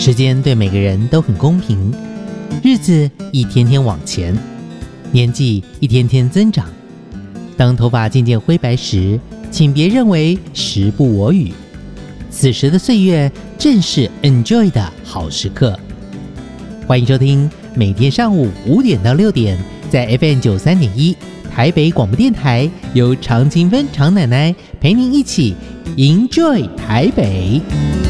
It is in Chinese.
时间对每个人都很公平，日子一天天往前，年纪一天天增长。当头发渐渐灰白时，请别认为时不我与，此时的岁月正是 enjoy 的好时刻。欢迎收听每天上午5点到6点，在 FM 93.1台北广播电台，由常青芬常奶奶陪您一起 enjoy 台北。